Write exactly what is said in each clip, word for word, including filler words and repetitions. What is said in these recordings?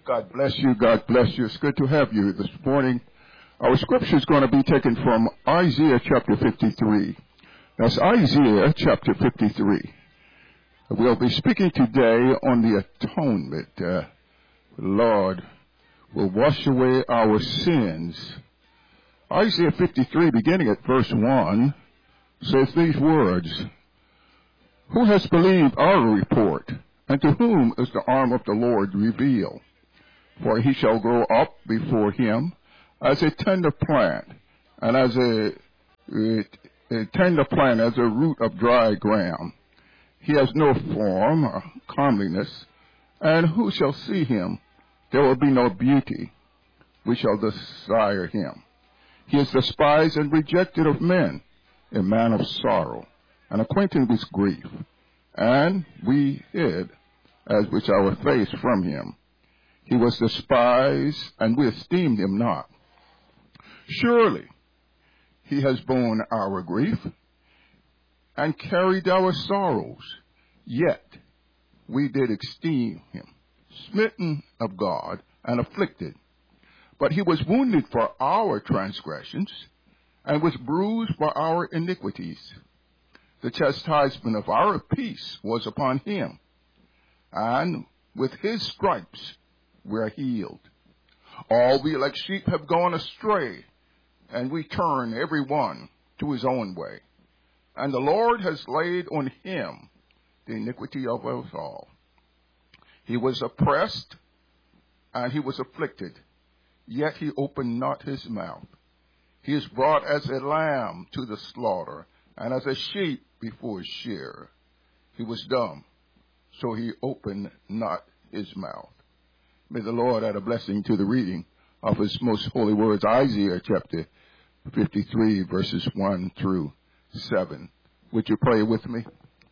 God bless you. God bless you. It's good to have you this morning. Our scripture is going to be taken from Isaiah chapter fifty-three. That's Isaiah chapter fifty-three. We'll be speaking today on the atonement. Uh, the Lord will wash away our sins. Isaiah fifty-three, beginning at verse one, says these words: Who has believed our report, and to whom is the arm of the Lord revealed? For he shall grow up before him as a tender plant, and as a, a, a tender plant as a root of dry ground. He has no form or comeliness, and who shall see him? There will be no beauty. We shall desire him. He is despised and rejected of men, a man of sorrow, and acquainted with grief. And we hid as which our face from him. He was despised, and we esteemed him not. Surely he has borne our grief and carried our sorrows, yet we did esteem him smitten of God and afflicted. But he was wounded for our transgressions and was bruised for our iniquities. The chastisement of our peace was upon him, and with his stripes we are healed. All we like sheep have gone astray, and we turn every one to his own way. And the Lord has laid on him the iniquity of us all. He was oppressed, and he was afflicted, yet he opened not his mouth. He is brought as a lamb to the slaughter, and as a sheep before his shearer. He was dumb, so he opened not his mouth. May the Lord add a blessing to the reading of his most holy words. Isaiah chapter fifty-three, verses one through seven. Would you pray with me?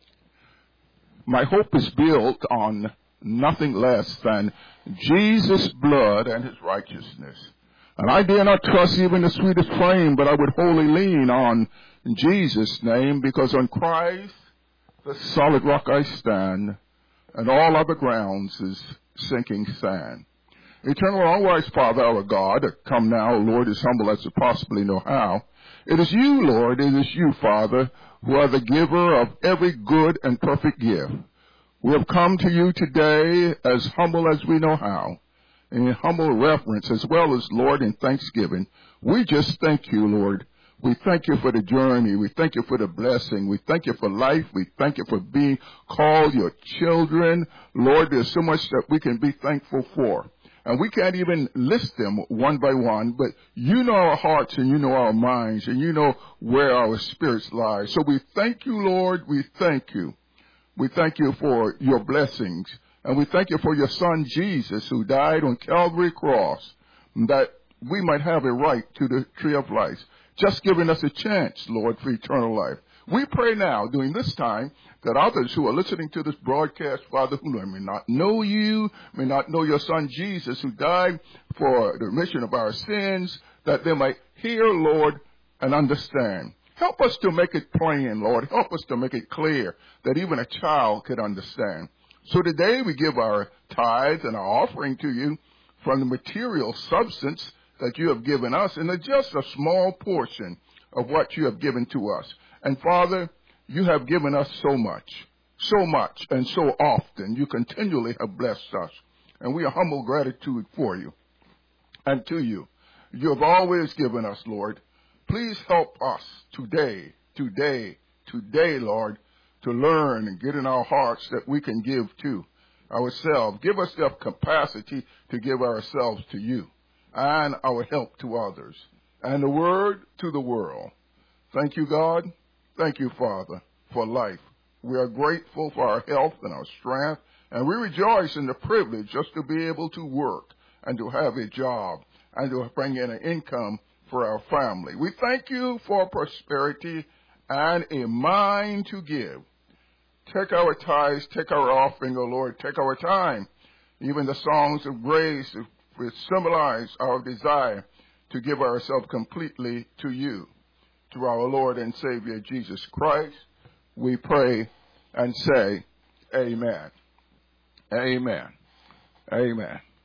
My hope is built on nothing less than Jesus' blood and his righteousness. And I dare not trust even the sweetest frame, but I would wholly lean on Jesus' name, because on Christ, the solid rock I stand, and all other grounds is sinking sand. Eternal, all-wise Father, our God, come now, Lord, as humble as you possibly know how. It is you, Lord, it is you, Father, who are the giver of every good and perfect gift. We have come to you today as humble as we know how, in humble reverence as well as, Lord, in thanksgiving. We just thank you, Lord. We thank you for the journey. We thank you for the blessing. We thank you for life. We thank you for being called your children. Lord, there's so much that we can be thankful for. And we can't even list them one by one, but you know our hearts and you know our minds and you know where our spirits lie. So we thank you, Lord. We thank you. We thank you for your blessings. And we thank you for your son, Jesus, who died on Calvary cross, that we might have a right to the tree of life. Just giving us a chance, Lord, for eternal life. We pray now, during this time, that others who are listening to this broadcast, Father, who may not know you, may not know your son Jesus, who died for the remission of our sins, that they might hear, Lord, and understand. Help us to make it plain, Lord. Help us to make it clear that even a child could understand. So today we give our tithes and our offering to you from the material substance that you have given us, and just a small portion of what you have given to us. And Father, you have given us so much, so much, and so often. You continually have blessed us, and we are humble gratitude for you and to you. You have always given us, Lord. Please help us today, today, today, Lord, to learn and get in our hearts that we can give to ourselves. Give us the capacity to give ourselves to you, and our help to others, and the word to the world. Thank you, God. Thank you, Father, for life. We are grateful for our health and our strength, and we rejoice in the privilege just to be able to work and to have a job and to bring in an income for our family. We thank you for prosperity and a mind to give. Take our tithes, take our offering, O Lord, take our time. Even the songs of grace, which symbolize our desire to give ourselves completely to you. Through our Lord and Savior Jesus Christ, we pray and say, Amen. Amen. Amen.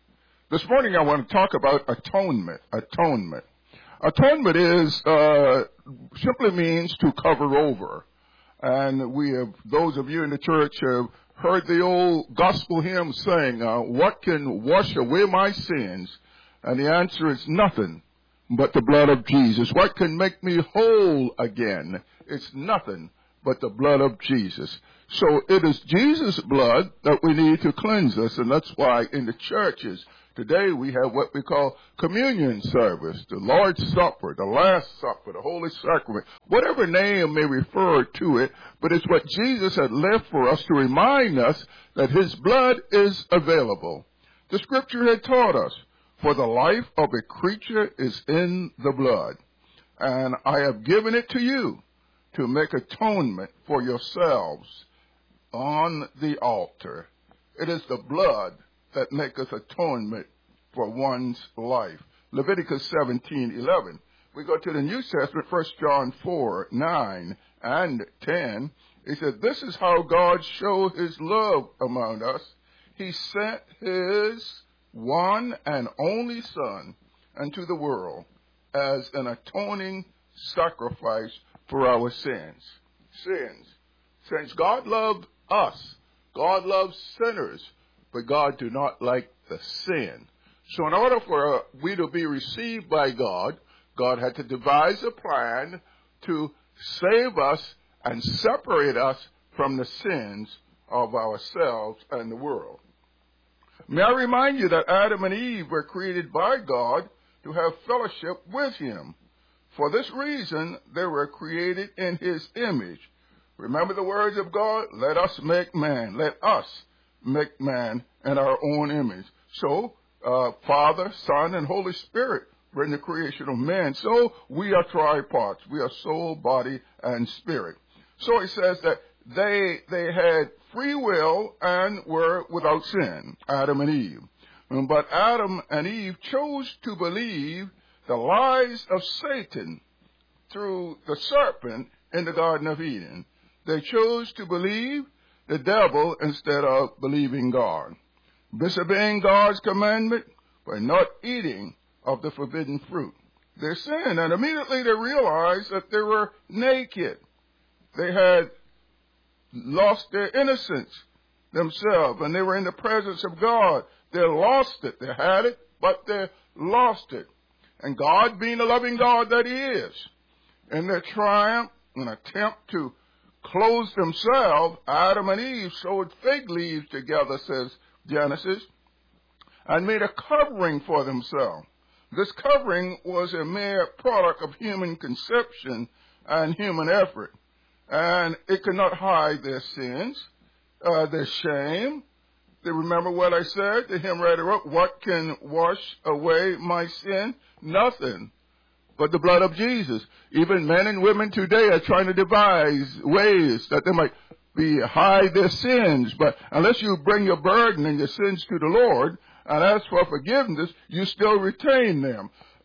This morning I want to talk about atonement. Atonement. Atonement is, uh, simply means to cover over. And we have, those of you in the church have heard the old gospel hymn saying, uh, what can wash away my sins? And the answer is nothing but the blood of Jesus. What can make me whole again? It's nothing but the blood of Jesus. So it is Jesus' blood that we need to cleanse us, and that's why in the churches today we have what we call communion service, the Lord's Supper, the Last Supper, the Holy Sacrament, whatever name may refer to it, but it's what Jesus had left for us to remind us that his blood is available. The scripture had taught us, for the life of a creature is in the blood, and I have given it to you to make atonement for yourselves on the altar. It is the blood that maketh atonement for one's life. Leviticus seventeen eleven. We go to the New Testament, First John four nine and ten. He said, this is how God showed his love among us. He sent his one and only Son into the world as an atoning sacrifice for our sins. Sins. Since God loved us, God loves sinners, but God do not like the sin. So in order for uh, we to be received by God, God had to devise a plan to save us and separate us from the sins of ourselves and the world. May I remind you that Adam and Eve were created by God to have fellowship with him. For this reason, they were created in his image. Remember the words of God? Let us make man. Let us make man in our own image. So, uh, Father, Son, and Holy Spirit were in the creation of man. So, we are triparts. We are soul, body, and spirit. So, it says that they, they had free will and were without sin, Adam and Eve. But Adam and Eve chose to believe the lies of Satan through the serpent in the Garden of Eden. They chose to believe the devil instead of believing God, disobeying God's commandment by not eating of the forbidden fruit. They sinned, and immediately they realized that they were naked. They had lost their innocence themselves, and they were in the presence of God. They lost it. They had it, but they lost it. And God, being the loving God that he is, in their triumph and attempt to clothe themselves, Adam and Eve sewed fig leaves together, says Genesis, and made a covering for themselves. This covering was a mere product of human conception and human effort, and it could not hide their sins, uh, their shame. They remember what I said? The hymn writer wrote, what can wash away my sin? Nothing but the blood of Jesus. Even men and women today are trying to devise ways that they might be hide their sins. But unless you bring your burden and your sins to the Lord and ask for forgiveness, you still retain them.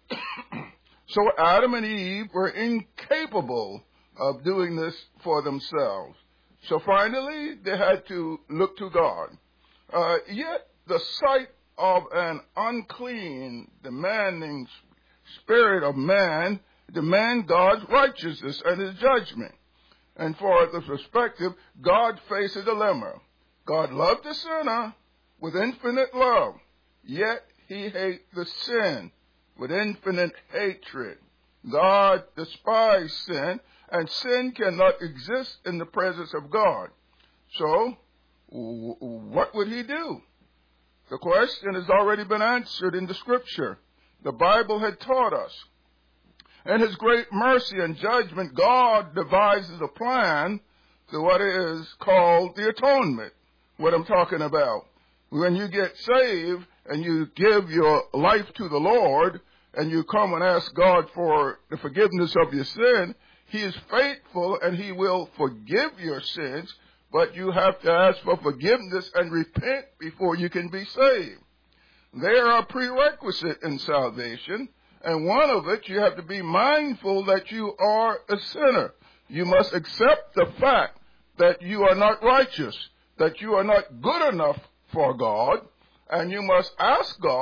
So Adam and Eve were incapable of doing this for themselves. So finally, they had to look to God. Uh, yet the sight of an unclean, demanding spirit of man demand God's righteousness and his judgment. And for the perspective, God faced a dilemma. God loved the sinner with infinite love, yet he hated the sin with infinite hatred. God despised sin, and sin cannot exist in the presence of God. So, what would he do? The question has already been answered in the scripture. The Bible had taught us. In his great mercy and judgment, God devises a plan to what is called the atonement, what I'm talking about. When you get saved and you give your life to the Lord and you come and ask God for the forgiveness of your sin, he is faithful and he will forgive your sins, but you have to ask for forgiveness and repent before you can be saved. There are prerequisites in salvation, and one of it, you have to be mindful that you are a sinner. You must accept the fact that you are not righteous, that you are not good enough for God, and you must ask God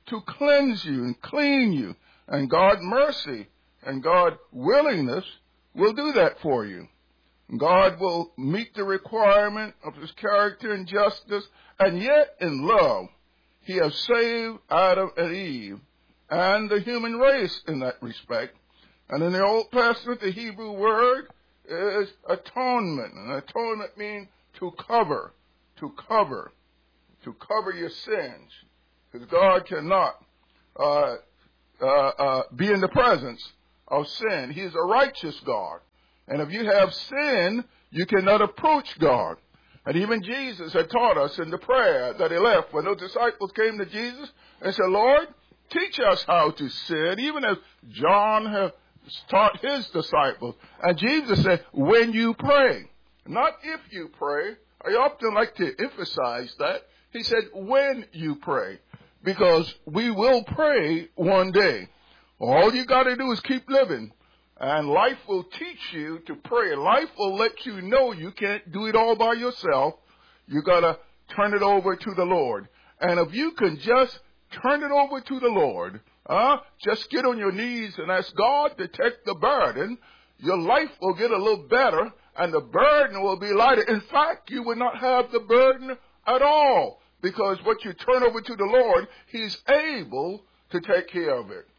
to cleanse you and clean you. And God mercy and God willingness will do that for you. God will meet the requirement of his character and justice, and yet in love, he has saved Adam and Eve and the human race in that respect. And in the Old Testament, the Hebrew word is atonement. And atonement means to cover, to cover, to cover your sins. Because God cannot uh, uh, uh, be in the presence of sin. He is a righteous God. And if you have sin, you cannot approach God. And even Jesus had taught us in the prayer that he left when those disciples came to Jesus and said, Lord, teach us how to sin, even as John had taught his disciples. And Jesus said, when you pray, not if you pray. I often like to emphasize that. He said, when you pray, because we will pray one day. All you got to do is keep living. And life will teach you to pray. Life will let you know you can't do it all by yourself. You got to turn it over to the Lord. And if you can just turn it over to the Lord, uh, just get on your knees and ask God to take the burden, your life will get a little better and the burden will be lighter. In fact, you will not have the burden at all, because what you turn over to the Lord, he's able to take care of it.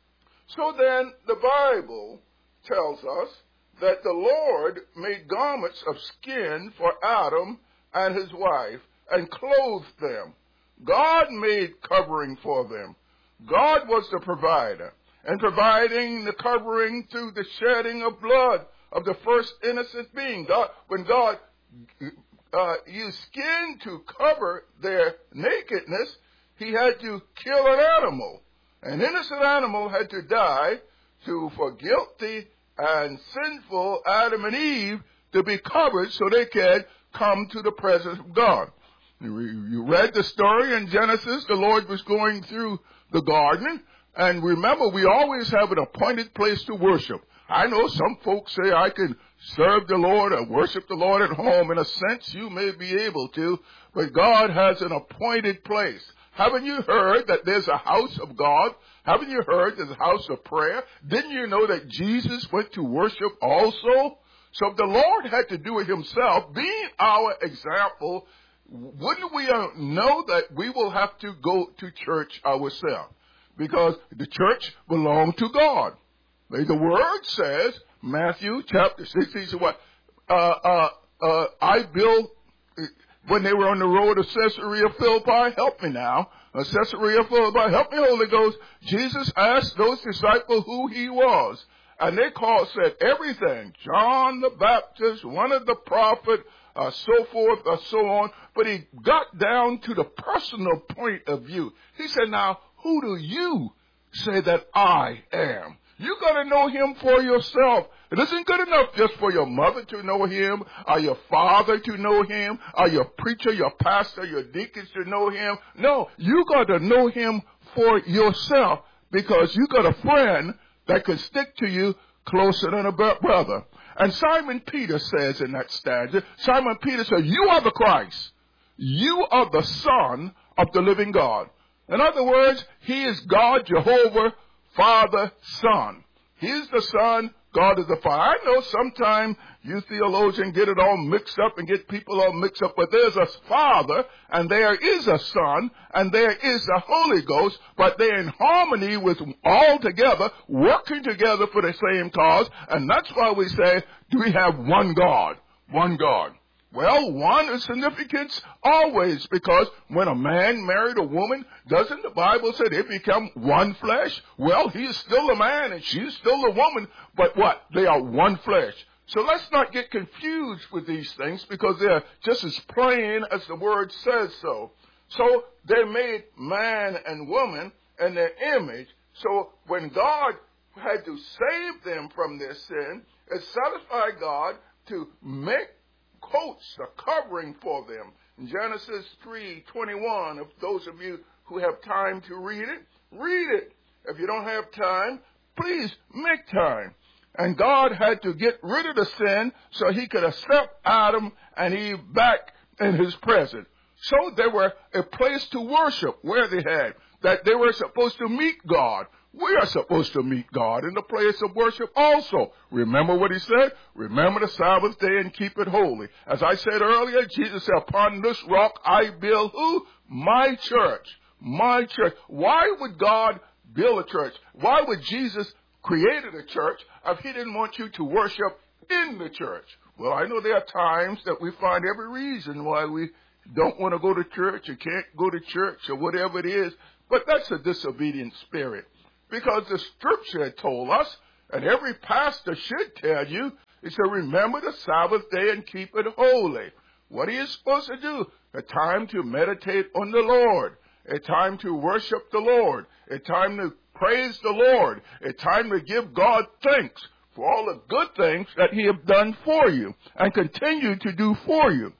So then the Bible tells us that the Lord made garments of skin for Adam and his wife and clothed them. God made covering for them. God was the provider, and providing the covering through the shedding of blood of the first innocent being. God, when God uh, used skin to cover their nakedness, he had to kill an animal. An innocent animal had to die to, for guilty and sinful Adam and Eve to be covered so they could come to the presence of God. You read the story in Genesis. The Lord was going through the garden. And remember, we always have an appointed place to worship. I know some folks say I can serve the Lord or worship the Lord at home. In a sense, you may be able to, but God has an appointed place. Haven't you heard that there's a house of God? Haven't you heard there's a house of prayer? Didn't you know that Jesus went to worship also? So if the Lord had to do it himself, being our example, wouldn't we know that we will have to go to church ourselves? Because the church belongs to God. The word says, Matthew chapter six, he said what? Uh, uh, uh, I build... When they were on the road to Caesarea Philippi, help me now. Uh, Caesarea Philippi, help me, Holy Ghost. Jesus asked those disciples who he was. And they called, said everything. John the Baptist, one of the prophets, uh, so forth, uh, so on. But he got down to the personal point of view. He said, now, who do you say that I am? You got to know him for yourself. It isn't good enough just for your mother to know him, or your father to know him, or your preacher, your pastor, your deacons to know him. No, you got to know him for yourself, because you got a friend that can stick to you closer than a brother. And Simon Peter says in that stanza, Simon Peter says, you are the Christ. You are the Son of the living God. In other words, he is God, Jehovah, Father, Son. He is the Son. God is the Father. I know sometimes you theologians get it all mixed up and get people all mixed up, but there's a Father, and there is a Son, and there is a Holy Ghost, but they're in harmony with all together, working together for the same cause, and that's why we say, do we have one God? One God. Well, one is significance always, because when a man married a woman, doesn't the Bible say they become one flesh? Well, he is still a man and she's still a woman, but what? They are one flesh. So let's not get confused with these things, because they're just as plain as the word says so. So they made man and woman in their image. So when God had to save them from their sin, it satisfied God to make coats, a covering for them. In Genesis three twenty-one, if those of you who have time to read it, read it. If you don't have time, please make time. And God had to get rid of the sin so he could accept Adam and Eve back in his presence. So they were a place to worship where they had, that they were supposed to meet God. We are supposed to meet God in the place of worship also. Remember what he said? Remember the Sabbath day and keep it holy. As I said earlier, Jesus said, upon this rock I build who? My church. My church. Why would God build a church? Why would Jesus create a church if he didn't want you to worship in the church? Well, I know there are times that we find every reason why we don't want to go to church or can't go to church or whatever it is, but that's a disobedient spirit. Because the scripture had told us, and every pastor should tell you, it said, remember the Sabbath day and keep it holy. What are you supposed to do? A time to meditate on the Lord. A time to worship the Lord. A time to praise the Lord. A time to give God thanks for all the good things that he has done for you and continue to do for you.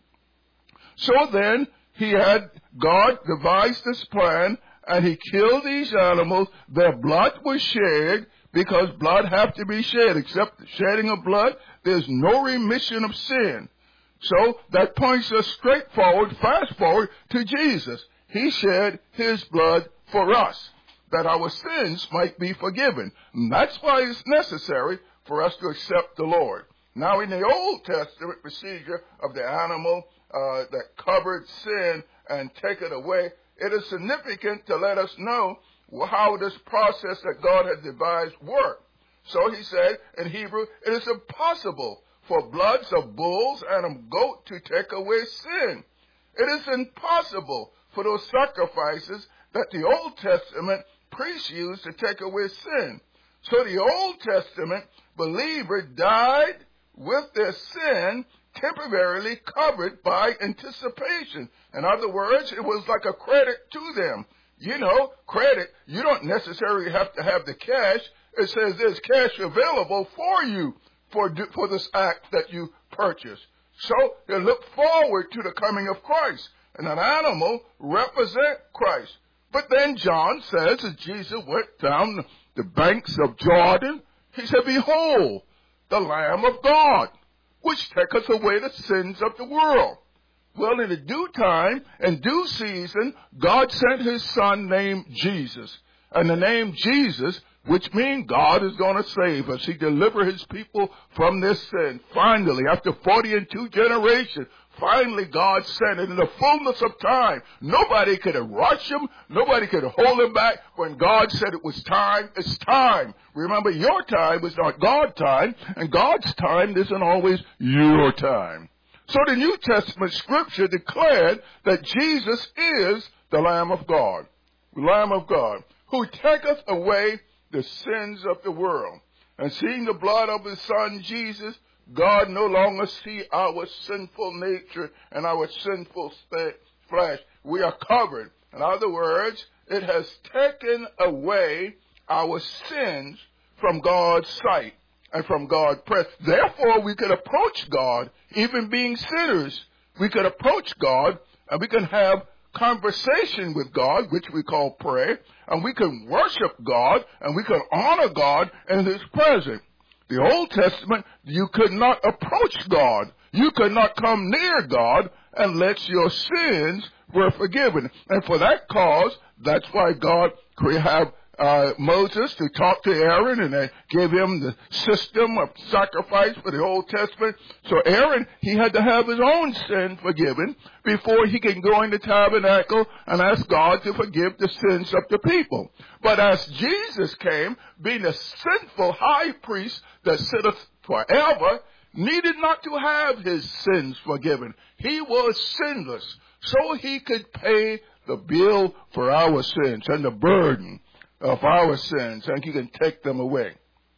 So then, he had, God devised this plan, and he killed these animals. Their blood was shed, because blood have to be shed. Except the shedding of blood, there's no remission of sin. So that points us straight forward, fast forward to Jesus. He shed his blood for us, that our sins might be forgiven. And that's why it's necessary for us to accept the Lord. Now, in the Old Testament procedure of the animal uh, that covered sin and take it away, it is significant to let us know how this process that God had devised worked. So he said in Hebrew, it is impossible for bloods of bulls and of goats to take away sin. It is impossible for those sacrifices that the Old Testament priests used to take away sin. So the Old Testament believer died with their sin temporarily covered by anticipation. In other words, it was like a credit to them. You know, credit, you don't necessarily have to have the cash. It says there's cash available for you for, for this act that you purchased. So they look forward to the coming of Christ. And an animal represents Christ. But then John says, as Jesus went down the banks of Jordan, he said, behold, the Lamb of God, which taketh away the sins of the world. Well, in the due time and due season, God sent his son named Jesus. And the name Jesus, which means God is going to save us. He deliver his people from this sin. Finally, after forty and two generations, finally God sent it in the fullness of time. Nobody could rush him. Nobody could hold him back. When God said it was time, it's time. Remember, your time is not God's time, and God's time isn't always your time. So the New Testament scripture declared that Jesus is the Lamb of God, the Lamb of God, who taketh away the sins of the world. And seeing the blood of his son Jesus, God no longer see our sinful nature and our sinful flesh. We are covered. In other words, it has taken away our sins from God's sight and from God's presence. Therefore, we could approach God, even being sinners. We could approach God, and we can have conversation with God, which we call prayer, and we can worship God, and we can honor God in his presence. The Old Testament, you could not approach God. You could not come near God unless your sins were forgiven. And for that cause, that's why God have uh, Moses to talk to Aaron, and they gave him the system of sacrifice for the Old Testament. So Aaron, he had to have his own sin forgiven before he can go in the tabernacle and ask God to forgive the sins of the people. But as Jesus came, being a sinful high priest that sitteth forever, needed not to have his sins forgiven. He was sinless, so he could pay the bill for our sins and the burden of our sins, and he can take them away.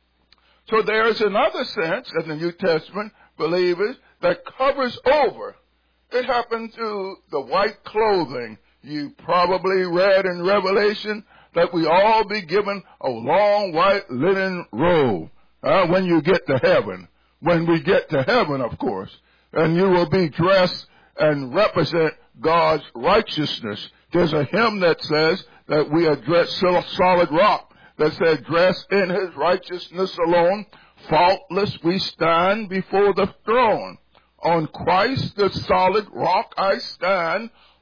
So there is another sense in the New Testament, believers, that covers over. It happened to the white clothing. You probably read in Revelation that we all be given a long white linen robe uh, when you get to heaven. When we get to heaven, of course. And you will be dressed and represent God's righteousness. There's a hymn that says that we are dressed solid rock, that says, dressed in his righteousness alone, faultless we stand before the throne. On Christ the solid rock I stand,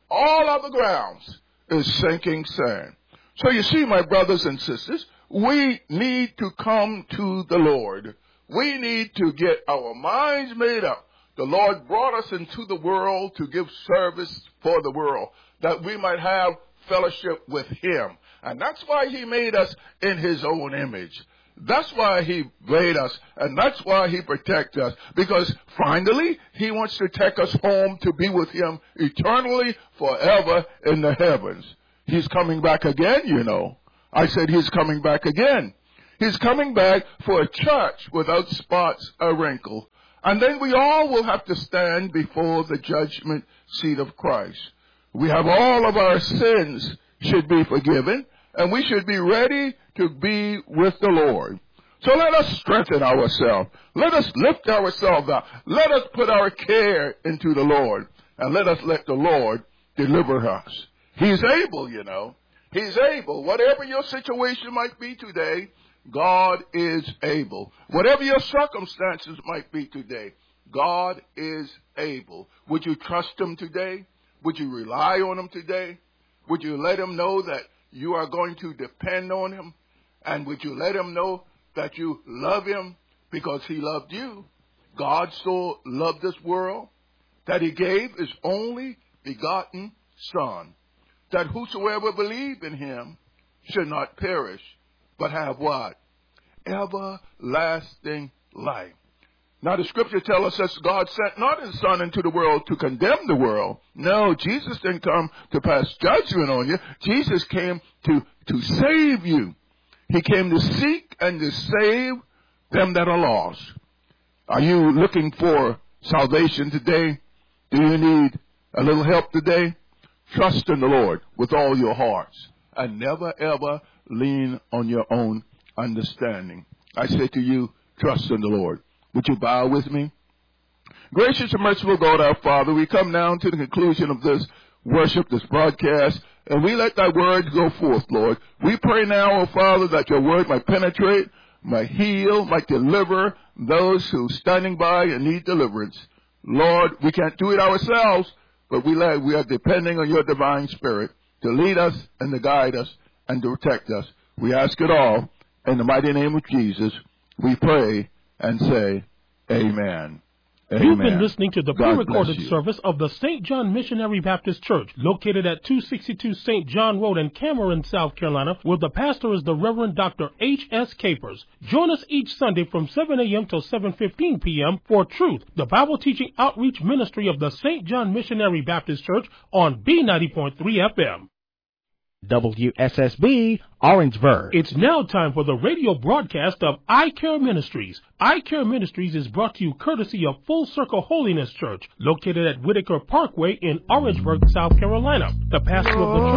All other grounds is sinking sand. So you see, my brothers and sisters, we need to come to the Lord. We need to get our minds made up. The Lord brought us into the world to give service for the world, that we might have fellowship with Him. And that's why He made us in His own image. That's why He made us, and that's why He protects us. Because finally, He wants to take us home to be with Him eternally, forever in the heavens. He's coming back again, you know. I said He's coming back again. He's coming back for a church without spots or wrinkle. And then we all will have to stand before the judgment seat of Christ. We have all of our sins should be forgiven, and we should be ready to be with the Lord. So let us strengthen ourselves. Let us lift ourselves up. Let us put our care into the Lord, and let us let the Lord deliver us. He's able, you know. He's able. Whatever your situation might be today, God is able. Whatever your circumstances might be today, God is able. Would you trust Him today? Would you rely on Him today? Would you let Him know that you are going to depend on Him? And would you let Him know that you love Him because He loved you? God so loved this world that He gave His only begotten Son, that whosoever believe in Him should not perish, but have what? Everlasting life. Now the scripture tells us that God sent not His Son into the world to condemn the world. No, Jesus didn't come to pass judgment on you. Jesus came to, to save you. He came to seek and to save them that are lost. Are you looking for salvation today? Do you need a little help today? Trust in the Lord with all your hearts and never ever lean on your own understanding. I say to you, trust in the Lord. Would you bow with me? Gracious and merciful God, our Father, we come now to the conclusion of this worship, this broadcast, and we let Thy word go forth, Lord. We pray now, O Father, that Your word might penetrate, might heal, might deliver those who are standing by and need deliverance. Lord, we can't do it ourselves, but we, let, we are depending on Your divine Spirit to lead us and to guide us and to protect us. We ask it all in the mighty name of Jesus. We pray and say, Amen. Amen. You've been listening to the God pre-recorded service of the Saint John Missionary Baptist Church, located at two sixty-two Saint John Road in Cameron, South Carolina, where the pastor is the Reverend Doctor H S Capers. Join us each Sunday from seven a.m. till seven fifteen p.m. for Truth, the Bible teaching outreach ministry of the Saint John Missionary Baptist Church on B ninety point three F M. W S S B, Orangeburg. It's now time for the radio broadcast of I Care Ministries. I Care Ministries is brought to you courtesy of Full Circle Holiness Church, located at Whitaker Parkway in Orangeburg, South Carolina. The pastor of the church